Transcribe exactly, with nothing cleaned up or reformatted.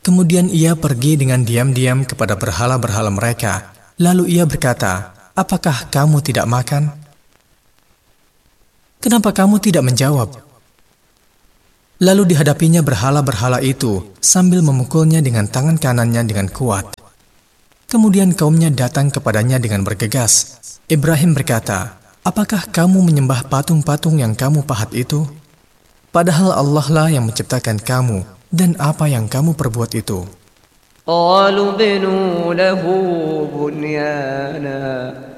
Kemudian ia pergi dengan diam-diam kepada berhala-berhala mereka. Lalu ia berkata, "Apakah kamu tidak makan? Kenapa kamu tidak menjawab?" Lalu dihadapinya berhala-berhala itu sambil memukulnya dengan tangan kanannya dengan kuat. Kemudian kaumnya datang kepadanya dengan bergegas. Ibrahim berkata, "Apakah kamu menyembah patung-patung yang kamu pahat itu? Padahal Allah lah yang menciptakan kamu, dan apa yang kamu perbuat itu." قالوا ابنوا له بنيانا